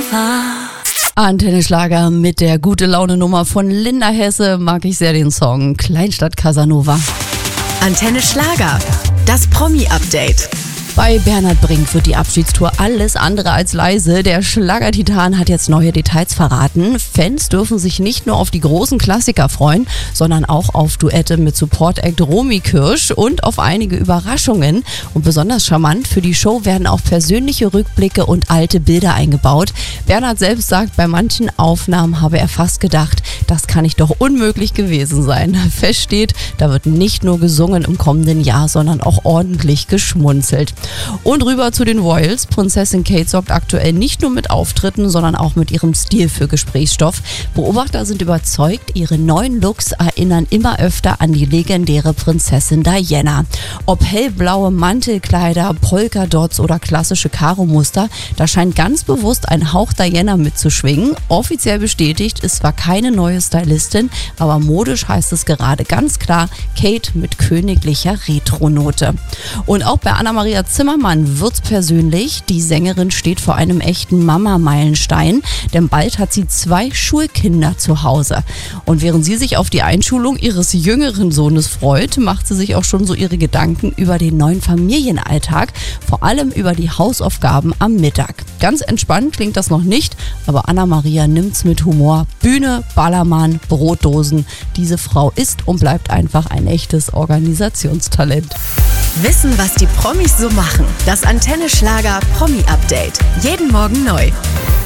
Antenne Schlager mit der Gute-Laune-Nummer von Linda Hesse. Mag ich sehr den Song Kleinstadt Casanova. Antenne Schlager, das Promi-Update. Bei Bernhard Brink wird die Abschiedstour alles andere als leise. Der Schlagertitan hat jetzt neue Details verraten. Fans dürfen sich nicht nur auf die großen Klassiker freuen, sondern auch auf Duette mit Support-Act Romy Kirsch und auf einige Überraschungen. Und besonders charmant für die Show werden auch persönliche Rückblicke und alte Bilder eingebaut. Bernhard selbst sagt, bei manchen Aufnahmen habe er fast gedacht, das kann nicht doch unmöglich gewesen sein. Fest steht, da wird nicht nur gesungen im kommenden Jahr, sondern auch ordentlich geschmunzelt. Und rüber zu den Royals. Prinzessin Kate sorgt aktuell nicht nur mit Auftritten, sondern auch mit ihrem Stil für Gesprächsstoff. Beobachter sind überzeugt, ihre neuen Looks erinnern immer öfter an die legendäre Prinzessin Diana. Ob hellblaue Mantelkleider, Polkadots oder klassische Karo-Muster, da scheint ganz bewusst ein Hauch Diana mitzuschwingen. Offiziell bestätigt ist zwar keine neue Stylistin, aber modisch heißt es gerade ganz klar Kate mit königlicher Retro-Note. Und auch bei Anna-Maria Zimmermann wird's persönlich. Die Sängerin steht vor einem echten Mama-Meilenstein, denn bald hat sie 2 Schulkinder zu Hause. Und während sie sich auf die Einschulung ihres jüngeren Sohnes freut, macht sie sich auch schon so ihre Gedanken über den neuen Familienalltag, vor allem über die Hausaufgaben am Mittag. Ganz entspannt klingt das noch nicht, aber Anna-Maria nimmt's mit Humor. Bühne, Ballermann, Brotdosen. Diese Frau ist und bleibt einfach ein echtes Organisationstalent. Wissen, was die Promis so machen. Das Antenne Schlager Promi-Update. Jeden Morgen neu.